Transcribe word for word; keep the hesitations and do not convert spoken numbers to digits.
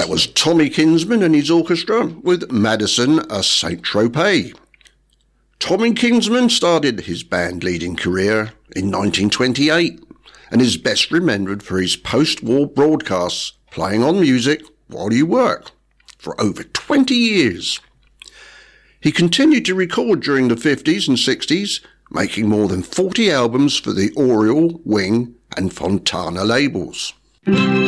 was Tommy Kinsman and his orchestra with Madison à Saint-Tropez. Tommy Kinsman started his band-leading career in nineteen twenty-eight and is best remembered for his post-war broadcasts playing on music while you work for over twenty years. He continued to record during the fifties and sixties, making more than forty albums for the Oriole, Wing and Fontana labels.